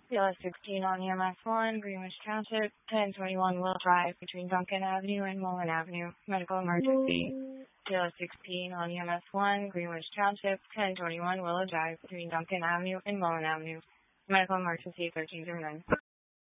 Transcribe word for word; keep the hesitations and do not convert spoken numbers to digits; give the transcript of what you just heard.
B L S sixteen on E M S one, Greenwich Township, ten twenty-one Will Drive between Duncan Avenue and Mullen Avenue. Medical emergency. B L S sixteen on E M S one, Greenwich Township, ten twenty-one Willow Drive between Duncan Avenue and Mullen Avenue. Medical emergency thirteen zero nine.